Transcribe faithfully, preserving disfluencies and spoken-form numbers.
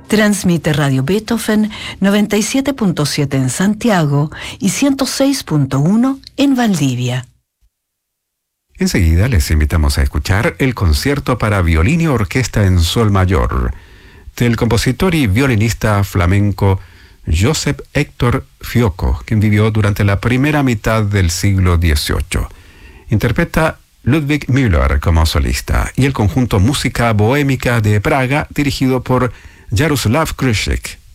Transmite Radio Beethoven noventa y siete punto siete en Santiago y ciento seis punto uno en Valdivia. Enseguida les invitamos a escuchar el concierto para violín y orquesta en sol mayor del compositor y violinista flamenco Josep Héctor Fioco, quien vivió durante la primera mitad del siglo dieciocho. Interpreta Ludwig Müller como solista y el conjunto Música Bohémica de Praga, dirigido por Jaroslav Krysiek.